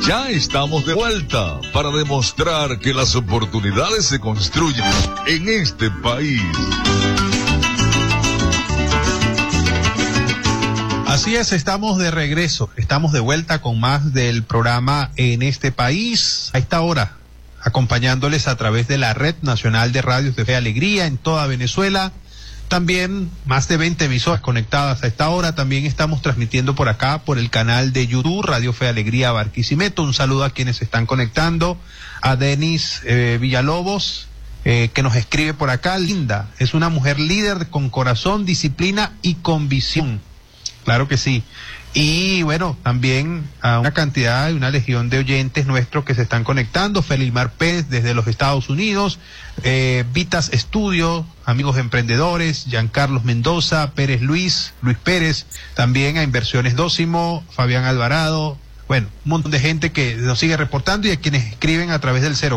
Ya estamos de vuelta para demostrar que las oportunidades se construyen en este país. Así es, estamos de regreso, estamos de vuelta con más del programa En este país, a esta hora, acompañándoles a través de la Red Nacional de Radios de Fe y Alegría en toda Venezuela. También más de 20 emisoras conectadas a esta hora. También estamos transmitiendo por acá, por el canal de YouTube, Radio Fe y Alegría Barquisimeto. Un saludo a quienes se están conectando. A Denis Villalobos, que nos escribe por acá. Linda, es una mujer líder con corazón, disciplina y convicción. Claro que sí. Y bueno, también a una cantidad, una legión de oyentes nuestros que se están conectando. Felimar Pérez desde los Estados Unidos, Vitas Estudio, amigos emprendedores, Giancarlos Mendoza, Pérez Luis Pérez, también a Inversiones Dócimo, Fabián Alvarado. Bueno, un montón de gente que nos sigue reportando y a quienes escriben a través del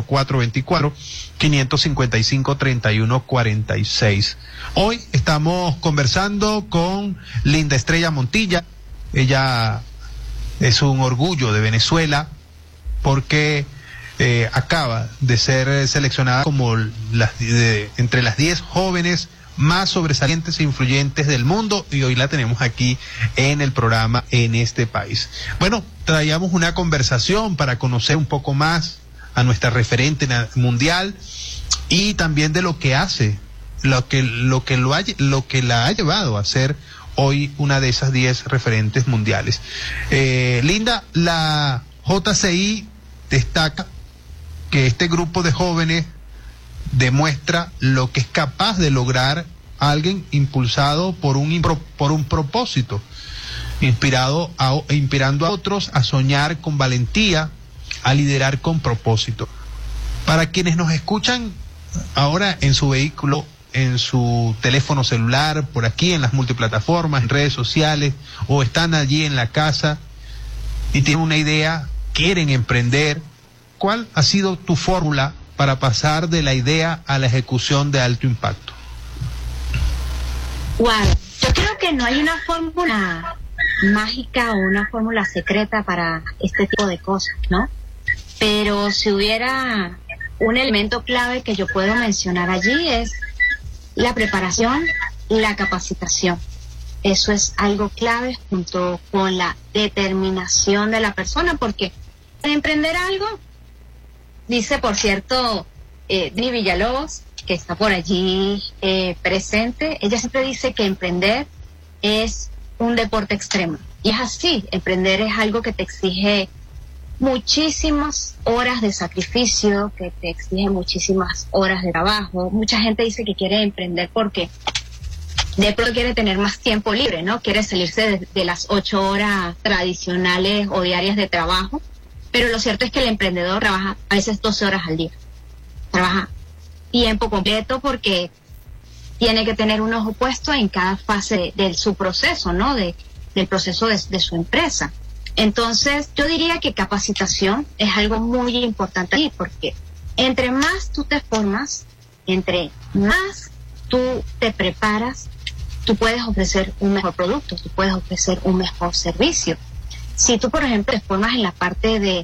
0424-555-3146. Hoy estamos conversando con Linda Estrella Montilla. Ella es un orgullo de Venezuela porque acaba de ser seleccionada como entre las 10 jóvenes más sobresalientes e influyentes del mundo, y hoy la tenemos aquí en el programa En este país. Bueno, traíamos una conversación para conocer un poco más a nuestra referente mundial y también de lo que hace, lo que la ha llevado a ser hoy una de esas 10 referentes mundiales. Linda, la JCI destaca que este grupo de jóvenes demuestra lo que es capaz de lograr alguien impulsado por un propósito, inspirando a otros a soñar con valentía, a liderar con propósito. Para quienes nos escuchan ahora en su vehículo, en su teléfono celular, por aquí en las multiplataformas, en redes sociales, o están allí en la casa y tienen una idea, quieren emprender, ¿cuál ha sido tu fórmula para pasar de la idea a la ejecución de alto impacto? Wow, yo creo que no hay una fórmula mágica o una fórmula secreta para este tipo de cosas, ¿no? Pero si hubiera un elemento clave que yo puedo mencionar allí es la preparación y la capacitación. Eso es algo clave junto con la determinación de la persona, porque para emprender algo, dice, por cierto, Dini Villalobos, que está por allí presente, ella siempre dice que emprender es un deporte extremo. Y es así, emprender es algo que te exige muchísimas horas de sacrificio, que te exige muchísimas horas de trabajo. Mucha gente dice que quiere emprender porque de pronto quiere tener más tiempo libre, ¿no? Quiere salirse de las 8 horas tradicionales o diarias de trabajo. Pero lo cierto es que el emprendedor trabaja a veces 12 horas al día. Trabaja tiempo completo porque tiene que tener un ojo puesto en cada fase de su proceso, ¿no? Del proceso de su empresa. Entonces, yo diría que capacitación es algo muy importante ahí, porque entre más tú te formas, entre más tú te preparas, tú puedes ofrecer un mejor producto, tú puedes ofrecer un mejor servicio. Si tú, por ejemplo, te formas en la parte de,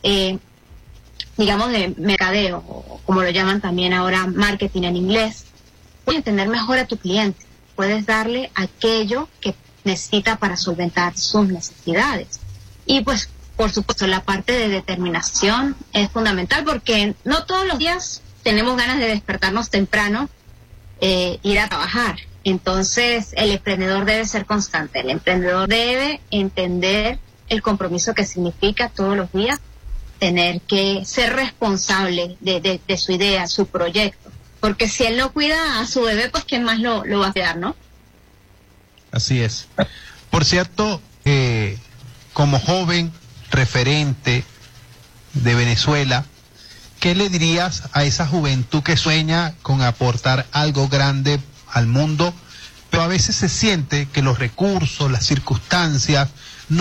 digamos, de mercadeo, o como lo llaman también ahora, marketing en inglés, puedes entender mejor a tu cliente, puedes darle aquello que necesita para solventar sus necesidades. Y pues, por supuesto, la parte de determinación es fundamental, porque no todos los días tenemos ganas de despertarnos temprano, ir a trabajar. Entonces, el emprendedor debe ser constante, el emprendedor debe entender el compromiso que significa todos los días tener que ser responsable de su idea, su proyecto, porque si él no cuida a su bebé, pues quién más lo va a cuidar, ¿no? Así es. Por cierto, como joven referente de Venezuela, ¿qué le dirías a esa juventud que sueña con aportar algo grande al mundo, pero a veces se siente que los recursos, las circunstancias